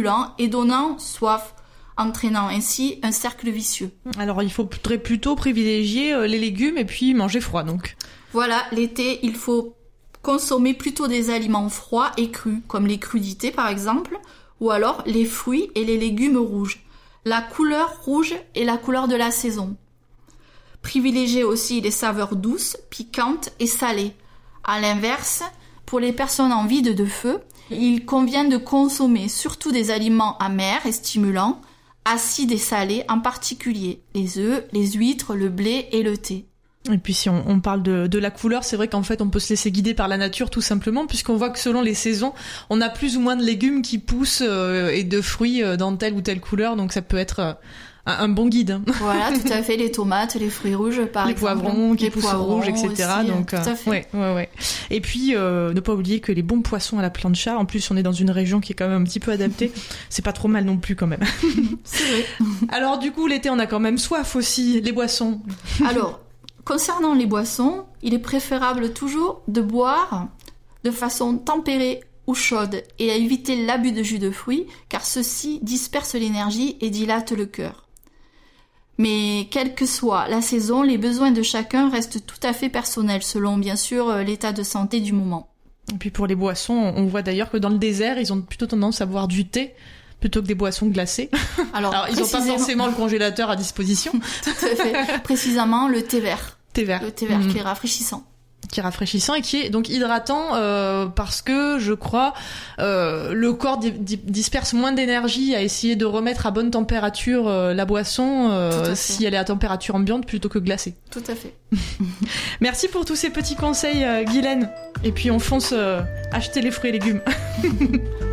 stimulant et donnant soif, entraînant ainsi un cercle vicieux. Alors il faudrait plutôt privilégier les légumes et puis manger froid donc. Voilà, l'été, il faut consommer plutôt des aliments froids et crus, comme les crudités par exemple, ou alors les fruits et les légumes rouges. La couleur rouge est la couleur de la saison. Privilégiez aussi les saveurs douces, piquantes et salées. À l'inverse, pour les personnes en vide de feu, il convient de consommer surtout des aliments amers et stimulants, acides et salés en particulier, les œufs, les huîtres, le blé et le thé. Et puis si on parle de la couleur, c'est vrai qu'en fait on peut se laisser guider par la nature tout simplement, puisqu'on voit que selon les saisons, on a plus ou moins de légumes qui poussent et de fruits dans telle ou telle couleur, donc ça peut être un bon guide. Voilà, tout à fait, les tomates, les fruits rouges par exemple. Les poivrons qui poussent rouges, etc. Aussi, donc, tout à fait. Ouais. Et puis, ne pas oublier que les bons poissons à la plancha, en plus on est dans une région qui est quand même un petit peu adaptée, c'est pas trop mal non plus quand même. C'est vrai. Alors du coup, l'été on a quand même soif aussi, les boissons. Alors, concernant les boissons, il est préférable toujours de boire de façon tempérée ou chaude et à éviter l'abus de jus de fruits car ceux-ci dispersent l'énergie et dilatent le cœur. Mais quelle que soit la saison, les besoins de chacun restent tout à fait personnels selon bien sûr l'état de santé du moment. Et puis pour les boissons, on voit d'ailleurs que dans le désert, ils ont plutôt tendance à boire du thé plutôt que des boissons glacées. Alors ils n'ont pas forcément le congélateur à disposition. Tout à fait. Précisément le thé vert. Le thé vert qui est rafraîchissant. Qui est rafraîchissant et qui est donc hydratant parce que je crois le corps disperse moins d'énergie à essayer de remettre à bonne température la boisson si elle est à température ambiante plutôt que glacée. Tout à fait. Merci pour tous ces petits conseils Guylaine. Et puis on fonce acheter les fruits et légumes.